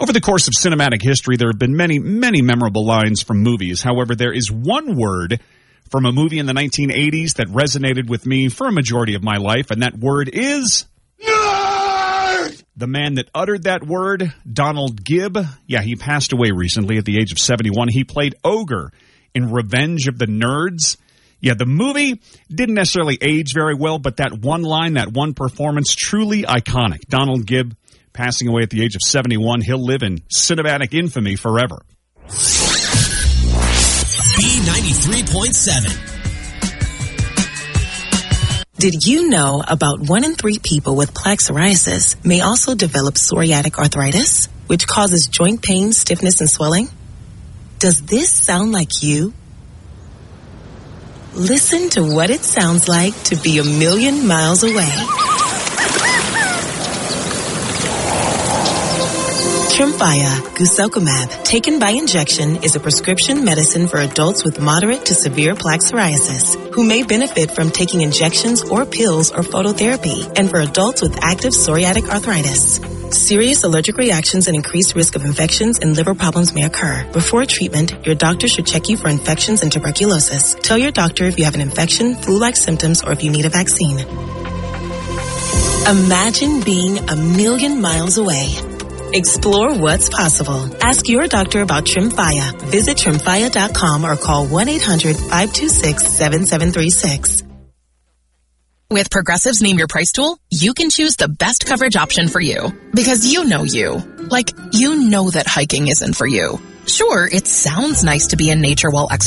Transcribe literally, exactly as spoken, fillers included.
Over the course of cinematic history, there have been many, many memorable lines from movies. However, there is one word from a movie in the nineteen eighties that resonated with me for a majority of my life, and that word is... Nerd! The man that uttered that word, Donald Gibb, yeah, he passed away recently at the age of seventy-one. He played Ogre in Revenge of the Nerds. Yeah, the movie didn't necessarily age very well, but that one line, that one performance, truly iconic. Donald Gibb passing away at the age of seventy-one. He'll live in cinematic infamy forever. B ninety-three point seven. Did you know about one in three people with plaque psoriasis may also develop psoriatic arthritis, which causes joint pain, stiffness, and swelling? Does this sound like you? Listen to what it sounds like to be a million miles away. Tremfya guselkumab, taken by injection, is a prescription medicine for adults with moderate to severe plaque psoriasis who may benefit from taking injections or pills or phototherapy, and for adults with active psoriatic arthritis. Serious allergic reactions and increased risk of infections and liver problems may occur. Before treatment, your doctor should check you for infections and tuberculosis. Tell your doctor if you have an infection, flu-like symptoms, or if you need a vaccine. Imagine being a million miles away. Explore what's possible. Ask your doctor about Tremfya. Visit tremfya dot com or call one eight hundred five two six seven seven three six. With Progressive's Name Your Price tool, you can choose the best coverage option for you. Because you know you. Like, you know that hiking isn't for you. Sure, it sounds nice to be in nature while exercising.